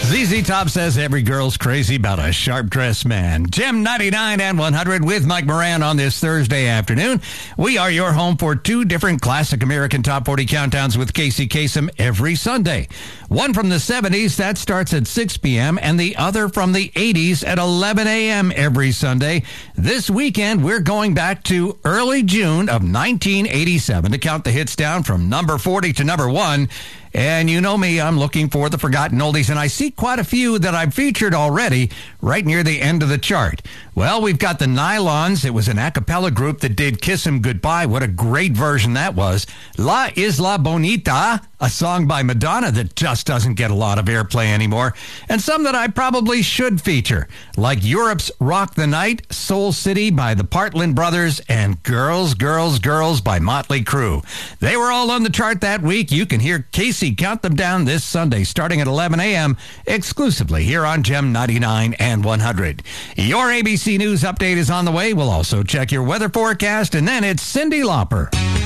ZZ Top says every girl's crazy about a sharp-dressed man. Gem 99 and 100 with Mike Moran on this Thursday afternoon. We are your home for two different classic American Top 40 countdowns with Casey Kasem every Sunday. One from the 70s, that starts at 6 p.m., and the other from the 80s at 11 a.m. every Sunday. This weekend, we're going back to early June of 1987 to count the hits down from number 40 to number 1. And you know me, I'm looking for the forgotten oldies, and I see quite a few that I've featured already right near the end of the chart. Well, we've got the Nylons. It was an a cappella group that did Kiss 'Em Goodbye. What a great version that was. La Isla Bonita, a song by Madonna that just doesn't get a lot of airplay anymore. And some that I probably should feature, like Europe's Rock the Night, Soul City by the Partland Brothers, and Girls, Girls, Girls by Motley Crue. They were all on the chart that week. You can hear Casey count them down this Sunday starting at 11 a.m. exclusively here on Gem 99 and 100. Your ABC News update is on the way. We'll also check your weather forecast, and then it's Cyndi Lauper.